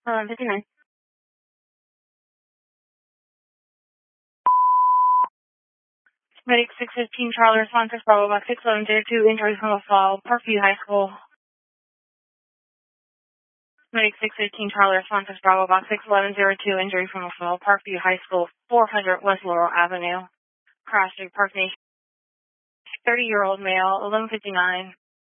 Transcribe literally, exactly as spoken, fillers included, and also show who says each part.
Speaker 1: eleven fifty-nine. Medic six fifteen, Charlie responses, Bravo Box six eleven zero two, injury from a fall, Parkview High School. Medic six fifteen, Charlie responses, Bravo Box six eleven zero two, injury from a fall, Parkview High School, four hundred West Laurel Avenue. Crash Street, Park Nation. thirty-year-old male, eleven fifty-nine.